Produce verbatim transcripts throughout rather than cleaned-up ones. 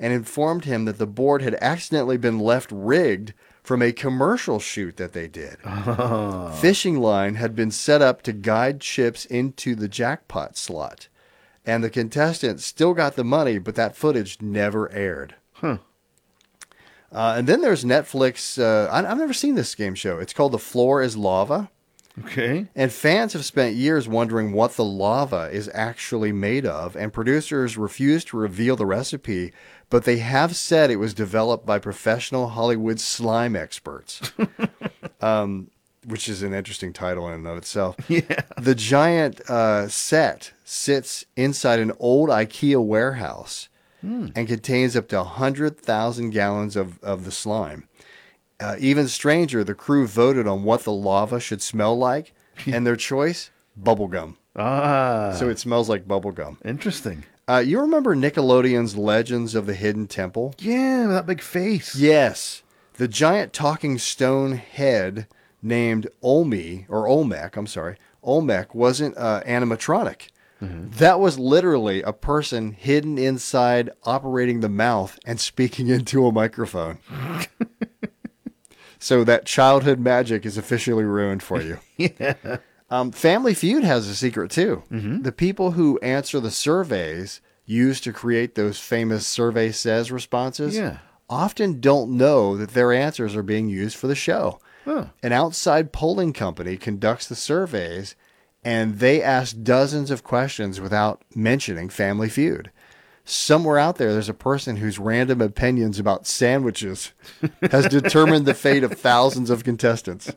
and informed him that the board had accidentally been left rigged from a commercial shoot that they did. Oh. Fishing line had been set up to guide chips into the jackpot slot, and the contestants still got the money, but that footage never aired. Huh. Uh, and then there's Netflix. Uh, I, I've never seen this game show. It's called The Floor is Lava. Okay. And fans have spent years wondering what the lava is actually made of, and producers refuse to reveal the recipe, but they have said it was developed by professional Hollywood slime experts, um, which is an interesting title in and of itself. Yeah. The giant uh, set sits inside an old IKEA warehouse hmm. and contains up to one hundred thousand gallons of, of the slime. Uh, even stranger, the crew voted on what the lava should smell like, and their choice, bubblegum. Ah. So it smells like bubblegum. Interesting. Uh, you remember Nickelodeon's Legends of the Hidden Temple? Yeah, that big face. Yes. The giant talking stone head named Olme, or Olmec, I'm sorry, Olmec wasn't uh, animatronic. Mm-hmm. That was literally a person hidden inside, operating the mouth and speaking into a microphone. So that childhood magic is officially ruined for you. Yeah. Um, Family Feud has a secret too. Mm-hmm. The people who answer the surveys used to create those famous survey says responses yeah. often don't know that their answers are being used for the show. Huh. An outside polling company conducts the surveys, and they ask dozens of questions without mentioning Family Feud. Somewhere out there, there's a person whose random opinions about sandwiches has determined the fate of thousands of contestants.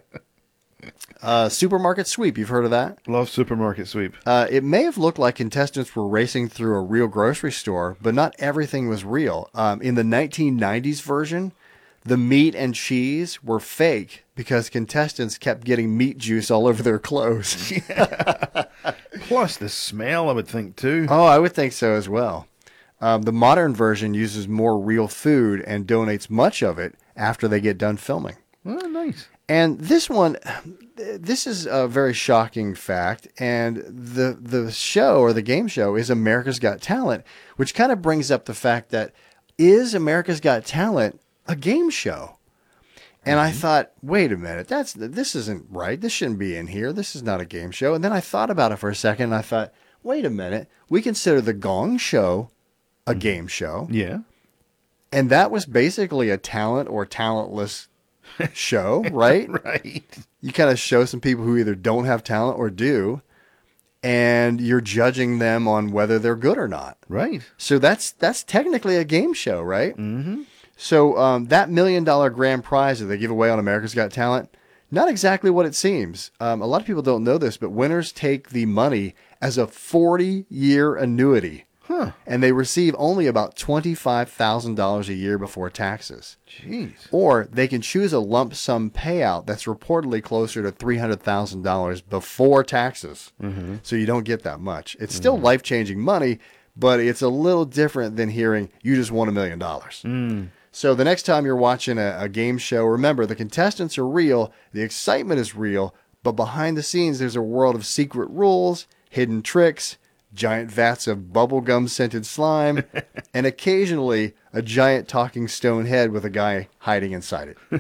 Uh, supermarket sweep, you've heard of that? Love supermarket sweep. Uh, it may have looked like contestants were racing through a real grocery store, but not everything was real. Um, in the nineteen nineties version, the meat and cheese were fake because contestants kept getting meat juice all over their clothes. Yeah. Plus the smell, I would think, too. Oh, I would think so as well. Um, the modern version uses more real food and donates much of it after they get done filming. Oh, nice. And this one, this is a very shocking fact. And the the show, or the game show, is America's Got Talent, which kind of brings up the fact that, is America's Got Talent a game show? And I thought, wait a minute, that's this isn't right. This shouldn't be in here. This is not a game show. And then I thought about it for a second, and I thought, wait a minute. We consider the Gong Show a game show. Yeah. And that was basically a talent or talentless show, right? Right. You kind of show some people who either don't have talent or do, and you're judging them on whether they're good or not. Right. So that's that's technically a game show, right? Mm-hmm. So um, that million dollar grand prize that they give away on America's Got Talent, not exactly what it seems. Um, a lot of people don't know this, but winners take the money as a forty-year annuity. Huh. And they receive only about twenty-five thousand dollars a year before taxes. Jeez. Or they can choose a lump sum payout that's reportedly closer to three hundred thousand dollars before taxes. Mm-hmm. So you don't get that much. It's still mm-hmm. life-changing money, but it's a little different than hearing you just won a million dollars. Mm. So the next time you're watching a, a game show, remember the contestants are real, the excitement is real, but behind the scenes there's a world of secret rules, hidden tricks, giant vats of bubblegum scented slime, and occasionally a giant talking stone head with a guy hiding inside it.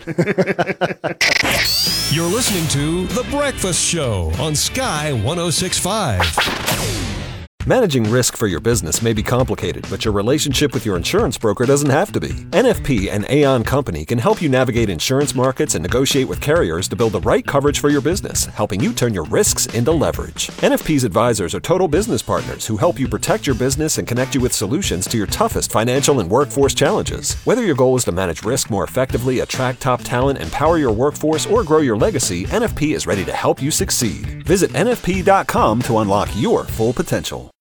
You're listening to The Breakfast Show on Sky one oh six point five. Managing risk for your business may be complicated, but your relationship with your insurance broker doesn't have to be. N F P and Aon Company can help you navigate insurance markets and negotiate with carriers to build the right coverage for your business, helping you turn your risks into leverage. N F P's advisors are total business partners who help you protect your business and connect you with solutions to your toughest financial and workforce challenges. Whether your goal is to manage risk more effectively, attract top talent, empower your workforce, or grow your legacy, N F P is ready to help you succeed. Visit N F P dot com to unlock your full potential.